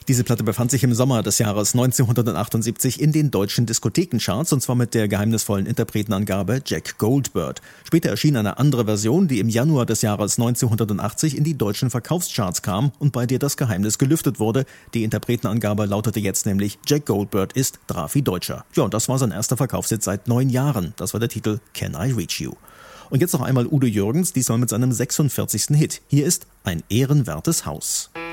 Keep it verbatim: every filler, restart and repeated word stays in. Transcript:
Diese Platte befand sich im Sommer des Jahres neunzehnhundertachtundsiebzig in den deutschen Diskothekencharts, und zwar mit der geheimnisvollen Interpretenangabe Jack Goldbird. Später erschien eine andere Version, die im Januar des Jahres neunzehnhundertachtzig in die deutschen Verkaufscharts kam und bei der das Geheimnis gelüftet wurde. Die Interpretenangabe lautete jetzt nämlich Jack Goldbird ist Drafi Deutscher. Ja, und das war sein erster Verkaufshit seit neun Jahren. Das war der Titel Can I Reach You? Und jetzt noch einmal Udo Jürgens, diesmal mit seinem sechsundvierzigsten Hit. Hier ist Ein ehrenwertes Haus.